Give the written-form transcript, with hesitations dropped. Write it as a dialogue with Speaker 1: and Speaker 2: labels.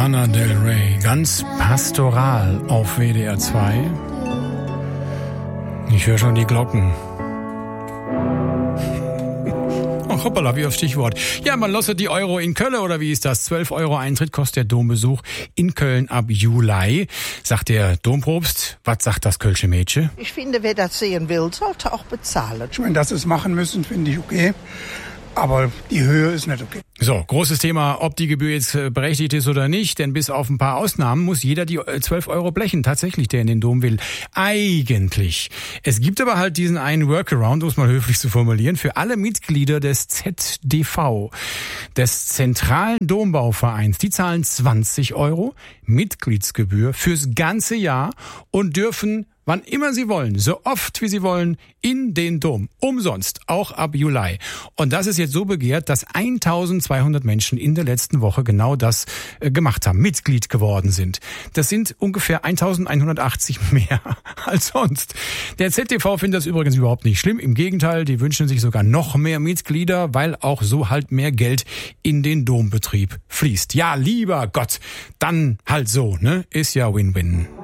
Speaker 1: Lana Del Rey, ganz pastoral auf WDR 2. Ich höre schon die Glocken. Ach, hoppala, wie auf Stichwort. Ja, man losset die Euro in Köln, oder wie ist das? 12 Euro Eintritt kostet der Dombesuch in Köln ab Juli. Sagt der Dompropst. Was sagt das Kölsche Mädchen?
Speaker 2: Ich finde, wer das sehen will, sollte auch bezahlen.
Speaker 3: Wenn das es machen müssen, finde ich okay. Aber die Höhe ist nicht okay.
Speaker 1: So, großes Thema, ob die Gebühr jetzt berechtigt ist oder nicht. Denn bis auf ein paar Ausnahmen muss jeder die 12 Euro blechen. Tatsächlich, der in den Dom will. Eigentlich. Es gibt aber halt diesen einen Workaround, um es mal höflich zu formulieren, für alle Mitglieder des ZDV, des Zentralen Dombauvereins. Die zahlen 20 Euro Mitgliedsgebühr fürs ganze Jahr und dürfen wann immer sie wollen, so oft wie sie wollen, in den Dom. Umsonst, auch ab Juli. Und das ist jetzt so begehrt, dass 1200 Menschen in der letzten Woche genau das gemacht haben, Mitglied geworden sind. Das sind ungefähr 1180 mehr als sonst. Der ZDV findet das übrigens überhaupt nicht schlimm. Im Gegenteil, die wünschen sich sogar noch mehr Mitglieder, weil auch so halt mehr Geld in den Dombetrieb fließt. Ja, lieber Gott, dann halt so, ne? Ist ja Win-Win.